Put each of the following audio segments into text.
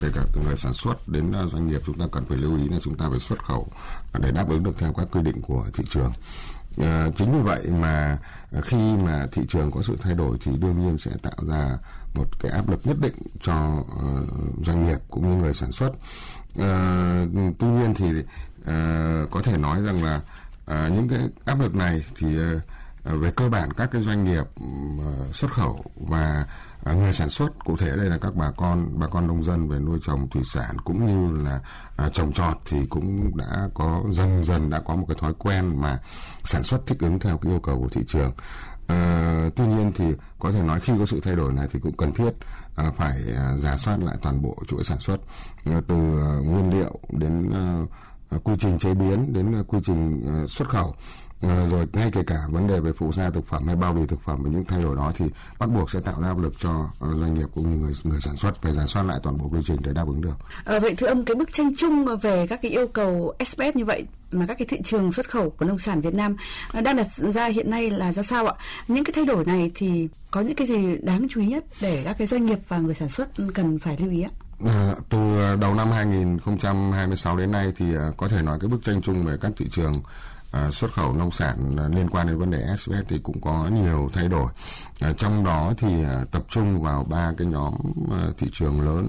kể cả từ người sản xuất đến doanh nghiệp, chúng ta cần phải lưu ý là chúng ta phải xuất khẩu để đáp ứng được theo các quy định của thị trường. Chính vì vậy mà khi mà thị trường có sự thay đổi thì đương nhiên sẽ tạo ra một cái áp lực nhất định cho doanh nghiệp cũng như người sản xuất. Tuy nhiên thì có thể nói rằng là những cái áp lực này thì về cơ bản các cái doanh nghiệp xuất khẩu và người sản xuất, cụ thể đây là các bà con nông dân về nuôi trồng thủy sản cũng như là trồng trọt, thì cũng đã có dần đã có một cái thói quen mà sản xuất thích ứng theo cái yêu cầu của thị trường. Tuy nhiên thì có thể nói khi có sự thay đổi này thì cũng cần thiết phải rà soát lại toàn bộ chuỗi sản xuất, từ nguyên liệu đến quy trình chế biến đến quy trình xuất khẩu, rồi ngay kể cả vấn đề về phụ gia thực phẩm hay bao bì thực phẩm. Và những thay đổi đó thì bắt buộc sẽ tạo ra áp lực cho doanh nghiệp cũng như người sản xuất phải rà soát lại toàn bộ quy trình để đáp ứng được. Vậy thưa ông, cái bức tranh chung về các cái yêu cầu SPS như vậy mà các cái thị trường xuất khẩu của nông sản Việt Nam đang đặt ra hiện nay là ra sao ạ? Những cái thay đổi này thì có những cái gì đáng chú ý nhất để các cái doanh nghiệp và người sản xuất cần phải lưu ý ạ? Từ đầu năm 2026 đến nay thì có thể nói cái bức tranh chung về các thị trường xuất khẩu nông sản liên quan đến vấn đề SPS thì cũng có nhiều thay đổi. Trong đó thì tập trung vào 3 cái nhóm thị trường lớn,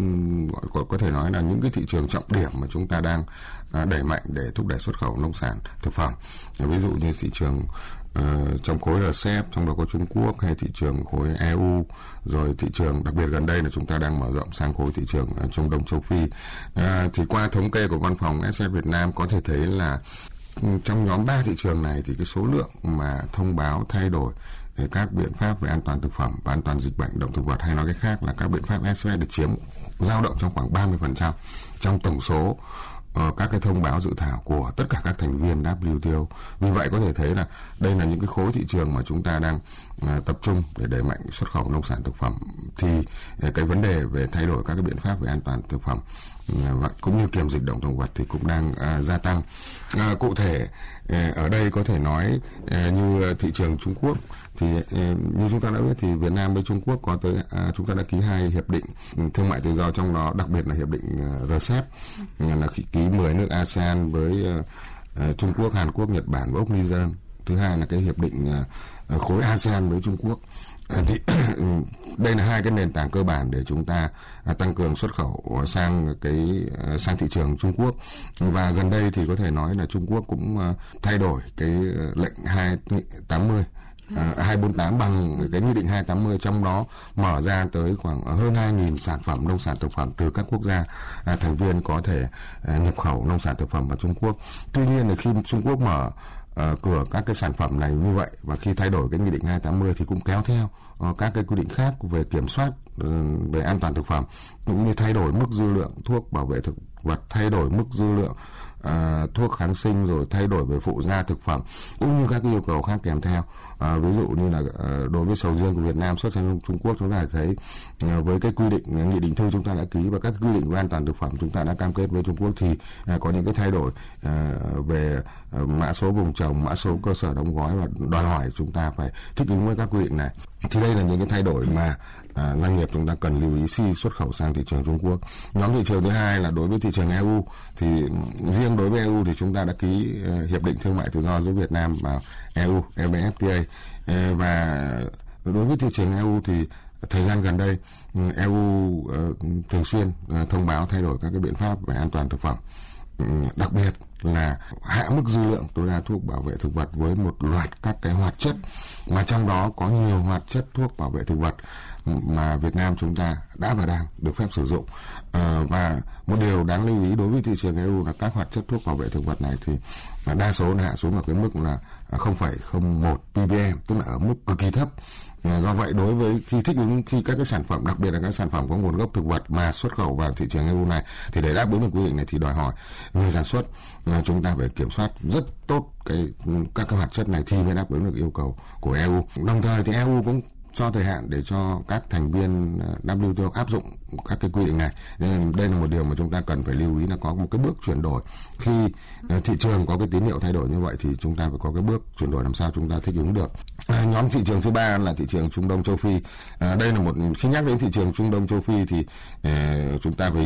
có thể nói là những cái thị trường trọng điểm mà chúng ta đang đẩy mạnh để thúc đẩy xuất khẩu nông sản thực phẩm. Ví dụ như thị trường trong khối RCEP, trong đó có Trung Quốc, hay thị trường khối EU, rồi thị trường đặc biệt gần đây là chúng ta đang mở rộng sang khối thị trường Trung Đông châu Phi. Thì qua thống kê của văn phòng SPS Việt Nam có thể thấy là trong nhóm 3 thị trường này thì cái số lượng mà thông báo thay đổi các biện pháp về an toàn thực phẩm và an toàn dịch bệnh động thực vật, hay nói cách khác là các biện pháp SPS, được chiếm dao động trong khoảng 30% trong tổng số các cái thông báo dự thảo của tất cả các thành viên WTO. Vì vậy có thể thấy là đây là những cái khối thị trường mà chúng ta đang tập trung để đẩy mạnh xuất khẩu nông sản thực phẩm. Thì cái vấn đề về thay đổi các cái biện pháp về an toàn thực phẩm cũng như kiểm dịch động thực vật thì cũng đang gia tăng. Cụ thể ở đây có thể nói như thị trường Trung Quốc thì như chúng ta đã biết thì Việt Nam với Trung Quốc có tới chúng ta đã ký 2 hiệp định thương mại tự do, trong đó đặc biệt là hiệp định RCEP là ký 10 nước ASEAN với Trung Quốc, Hàn Quốc, Nhật Bản và Úc, New Zealand. Thứ hai là cái hiệp định khối ASEAN với Trung Quốc. Thì đây là 2 cái nền tảng cơ bản để chúng ta tăng cường xuất khẩu sang thị trường Trung Quốc. Và gần đây thì có thể nói là Trung Quốc cũng thay đổi cái lệnh 248 bằng cái nghị định 280, trong đó mở ra tới khoảng hơn 2.000 sản phẩm nông sản thực phẩm từ các quốc gia thành viên có thể nhập khẩu nông sản thực phẩm vào Trung Quốc. Tuy nhiên là khi Trung Quốc mở cửa các cái sản phẩm này như vậy, và khi thay đổi cái nghị định 280 thì cũng kéo theo các cái quy định khác về kiểm soát về an toàn thực phẩm, cũng như thay đổi mức dư lượng thuốc bảo vệ thực vật, thay đổi mức dư lượng thuốc kháng sinh, rồi thay đổi về phụ gia thực phẩm, cũng như các cái yêu cầu khác kèm theo. Ví dụ như là đối với sầu riêng của Việt Nam xuất sang Trung Quốc, chúng ta thấy với cái quy định nghị định thư chúng ta đã ký và các quy định về an toàn thực phẩm chúng ta đã cam kết với Trung Quốc, thì có những cái thay đổi về mã số vùng trồng, mã số cơ sở đóng gói, và đòi hỏi chúng ta phải thích ứng với các quy định này. Thì đây là những cái thay đổi mà doanh nghiệp chúng ta cần lưu ý khi xuất khẩu sang thị trường Trung Quốc. Nhóm thị trường thứ hai là đối với thị trường EU. Thì riêng đối với EU thì chúng ta đã ký hiệp định thương mại tự do giữa Việt Nam và EU, EVFTA. Và đối với thị trường EU thì thời gian gần đây EU thường xuyên thông báo thay đổi các cái biện pháp về an toàn thực phẩm, đặc biệt là hạ mức dư lượng tối đa thuốc bảo vệ thực vật với một loạt các cái hoạt chất, mà trong đó có nhiều hoạt chất thuốc bảo vệ thực vật mà Việt Nam chúng ta đã và đang được phép sử dụng. Và một điều đáng lưu ý đối với thị trường EU là các hoạt chất thuốc bảo vệ thực vật này thì đa số hạ xuống ở cái mức là 0,01 ppm, tức là ở mức cực kỳ thấp. Do vậy đối với khi thích ứng, khi các cái sản phẩm, đặc biệt là các sản phẩm có nguồn gốc thực vật mà xuất khẩu vào thị trường EU này, thì để đáp ứng được quy định này thì đòi hỏi người sản xuất chúng ta phải kiểm soát rất tốt các cái hoạt chất này thì mới đáp ứng được yêu cầu của EU. Đồng thời thì EU cũng cho thời hạn để cho các thành viên WTO áp dụng các cái quy định này. Nên đây là một điều mà chúng ta cần phải lưu ý, là có một cái bước chuyển đổi. Khi thị trường có cái tín hiệu thay đổi như vậy thì chúng ta phải có cái bước chuyển đổi làm sao chúng ta thích ứng được. Nhóm thị trường thứ ba là thị trường Trung Đông châu Phi. Đây là khi nhắc đến thị trường Trung Đông châu Phi thì chúng ta phải